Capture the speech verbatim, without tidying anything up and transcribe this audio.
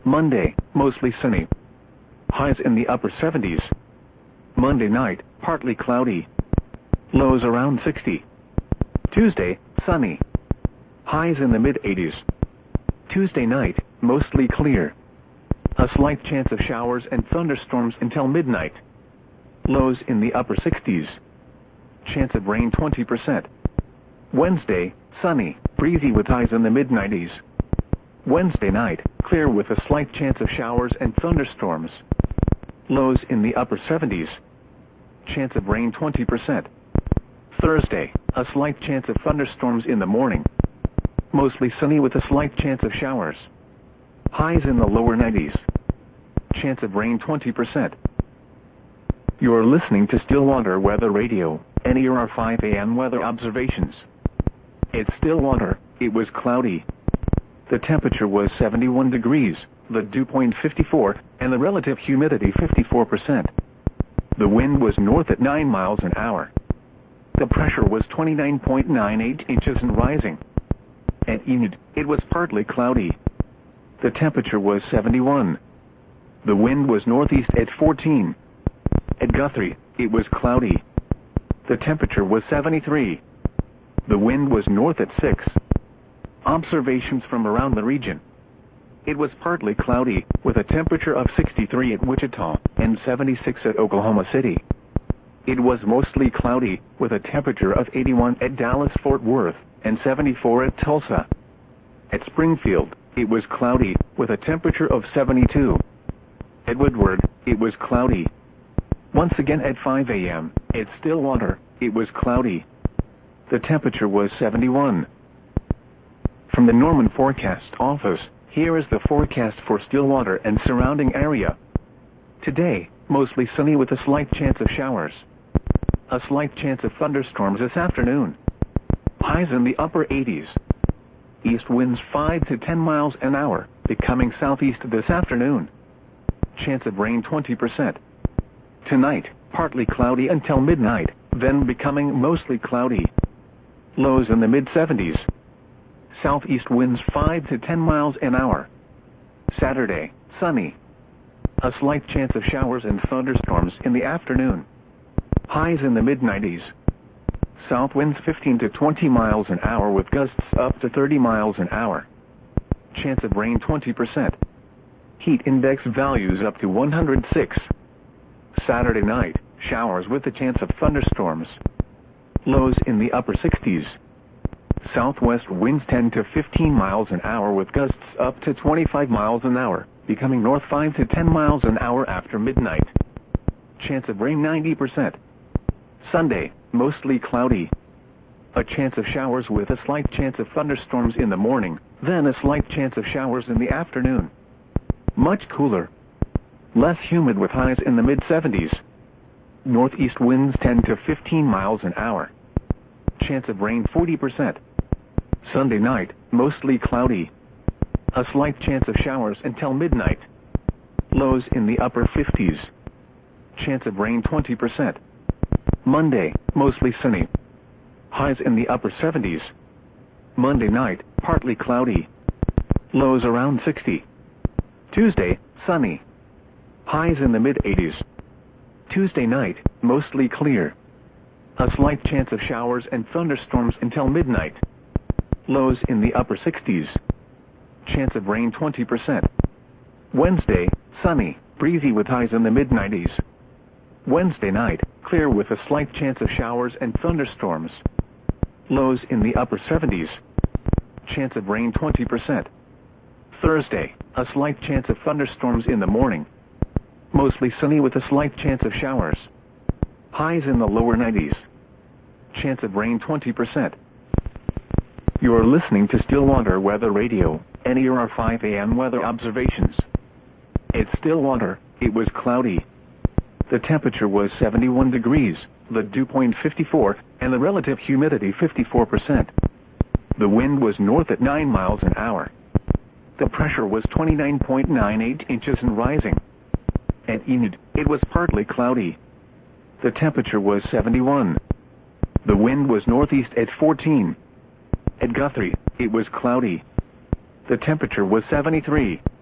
Monday, mostly sunny. Highs in the upper seventies. Monday night, partly cloudy. Lows around sixty. Tuesday, sunny. Highs in the mid-eighties. Tuesday night, mostly clear. A slight chance of showers and thunderstorms until midnight. Lows in the upper sixties. Chance of rain twenty percent. Wednesday, sunny, breezy with highs in the mid-nineties. Wednesday night, clear with a slight chance of showers and thunderstorms. Lows in the upper seventies. Chance of rain twenty percent. Thursday, a slight chance of thunderstorms in the morning. Mostly sunny with a slight chance of showers. Highs in the lower nineties. Chance of rain twenty percent. You're listening to Stillwater Weather Radio, N E R five A M weather observations. It's Stillwater. It was cloudy. The temperature was seventy-one degrees, the dew point fifty-four, and the relative humidity fifty-four percent. The wind was north at nine miles an hour. The pressure was twenty-nine point nine eight inches and rising. At Enid, it was partly cloudy. The temperature was seventy-one. The wind was northeast at fourteen. At Guthrie, it was cloudy. The temperature was seventy-three. The wind was north at six. Observations from around the region. It was partly cloudy, with a temperature of sixty-three at Wichita and seventy-six at Oklahoma City. It was mostly cloudy, with a temperature of eighty-one at Dallas-Fort Worth and seventy-four at Tulsa. At Springfield, it was cloudy, with a temperature of seventy-two. At Woodward, it was cloudy. Once again at five A M, at Stillwater, it was cloudy. The temperature was seventy-one. From the Norman Forecast Office, here is the forecast for Stillwater and surrounding area. Today, mostly sunny with a slight chance of showers. A slight chance of thunderstorms this afternoon. Highs in the upper eighties. East winds five to ten miles an hour, becoming southeast this afternoon. Chance of rain twenty percent. Tonight, partly cloudy until midnight, then becoming mostly cloudy. Lows in the mid-seventies. Southeast winds five to ten miles an hour. Saturday, sunny. A slight chance of showers and thunderstorms in the afternoon. Highs in the mid-nineties. South winds fifteen to twenty miles an hour with gusts up to thirty miles an hour. Chance of rain twenty percent. Heat index values up to one hundred six. Saturday night, showers with a chance of thunderstorms. Lows in the upper sixties. Southwest winds ten to fifteen miles an hour with gusts up to twenty-five miles an hour, becoming north five to ten miles an hour after midnight. Chance of rain ninety percent. Sunday, mostly cloudy. A chance of showers with a slight chance of thunderstorms in the morning, then a slight chance of showers in the afternoon. Much cooler. Less humid with highs in the mid-seventies. Northeast winds ten to fifteen miles an hour. Chance of rain forty percent. Sunday night, mostly cloudy. A slight chance of showers until midnight. Lows in the upper fifties. Chance of rain twenty percent. Monday, mostly sunny. Highs in the upper seventies. Monday night, partly cloudy. Lows around sixty. Tuesday, sunny. Highs in the mid-eighties. Tuesday night, mostly clear. A slight chance of showers and thunderstorms until midnight. Lows in the upper sixties. Chance of rain twenty percent. Wednesday, sunny, breezy with highs in the mid-nineties. Wednesday night, clear with a slight chance of showers and thunderstorms. Lows in the upper seventies. Chance of rain twenty percent. Thursday, a slight chance of thunderstorms in the morning. Mostly sunny with a slight chance of showers. Highs in the lower nineties. Chance of rain twenty percent. You're listening to Stillwater Weather Radio, N E R five A M weather observations. It's Stillwater. It was cloudy. The temperature was seventy-one degrees, the dew point fifty-four, and the relative humidity fifty-four percent. The wind was north at nine miles an hour. The pressure was twenty-nine point nine eight inches and rising. At Enid, it was partly cloudy. The temperature was seventy-one. The wind was northeast at fourteen. At Guthrie, it was cloudy. The temperature was seventy-three.